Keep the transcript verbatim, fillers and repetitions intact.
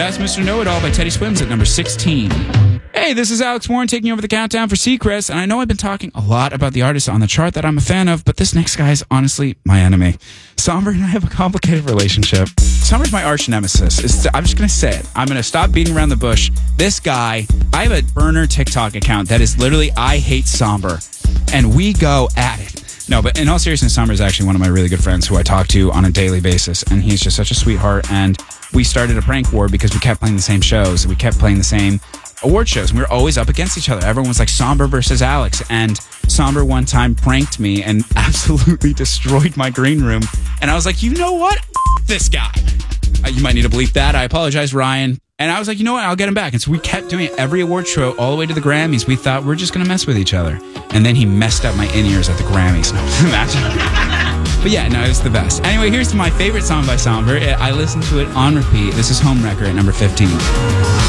That's Mister Know-It-All by Teddy Swims at number sixteen. Hey, this is Alex Warren taking over the countdown for Seacrest, and I know I've been talking a lot about the artists on the chart that I'm a fan of, but this next guy is honestly my enemy. Somber and I have a complicated relationship. Somber's my arch nemesis. It's, I'm just going to say it. I'm going to stop beating around the bush. This guy, I have a burner TikTok account that is literally I Hate Somber, and we go at it. No, but in all seriousness, Somber is actually one of my really good friends who I talk to on a daily basis, and he's just such a sweetheart, and we started a prank war because we kept playing the same shows. We kept playing the same award shows, and we were always up against each other. Everyone was like Somber versus Alex, and Somber one time pranked me and absolutely destroyed my green room, and I was like, you know what? F- this guy. Uh, you might need to bleep that. I apologize, Ryan. And I was like, you know what? I'll get him back. And so we kept doing it every award show all the way to the Grammys. We thought we're just going to mess with each other. And then he messed up my in-ears at the Grammys. No, imagine. But yeah, no, it was the best. Anyway, here's my favorite song by Somber. I listened to it on repeat. This is Homewrecker at number fifteen.